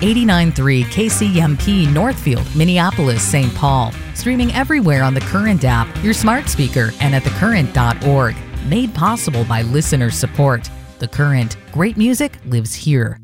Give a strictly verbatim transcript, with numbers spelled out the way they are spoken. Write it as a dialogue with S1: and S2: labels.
S1: eighty-nine point three K C M P Northfield, Minneapolis, Saint Paul. Streaming everywhere on the Current app, your smart speaker, and at the current dot org. Made possible by listener support. The Current. Great music lives here.